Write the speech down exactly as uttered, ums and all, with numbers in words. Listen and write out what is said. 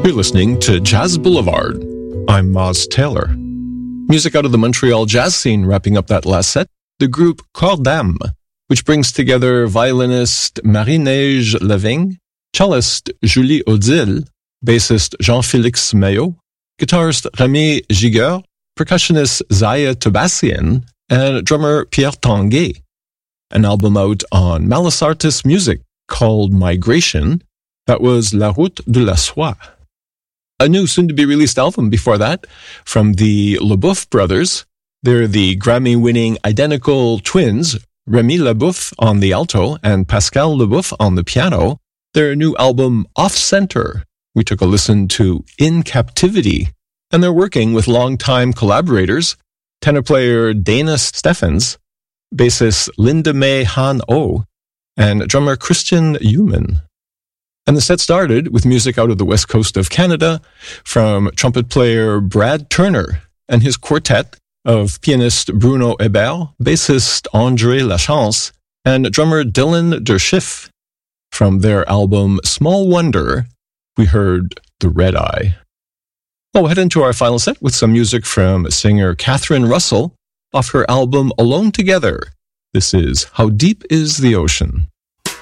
You're listening to Jazz Boulevard. I'm Moz Taylor. Music out of the Montreal jazz scene wrapping up that last set, the group Corps d'Âme, which brings together violinist Marie-Neige Lavigne, cellist Julie Odile, bassist Jean-Félix Maillot, guitarist Rémi Giguère, percussionist Zaya Tobassian, and drummer Pierre Tanguay. An album out on Malice Artists Music called Migration. That was La Route de la Soie. A new soon-to-be-released album before that from the LeBoeuf brothers. They're the Grammy-winning identical twins, Rémi LeBoeuf on the alto and Pascal LeBoeuf on the piano. Their new album, Off Center, we took a listen to In Captivity. And they're working with longtime collaborators, tenor player Dana Steffens, bassist Linda May Han-Oh, and drummer Christian Human. And the set started with music out of the west coast of Canada from trumpet player Brad Turner and his quartet of pianist Bruno Hébert, bassist André Lachance, and drummer Dylan Derschiff. From their album Small Wonder, we heard The Red Eye. Well, we'll head into our final set with some music from singer Catherine Russell off her album Alone Together. This is How Deep Is the Ocean?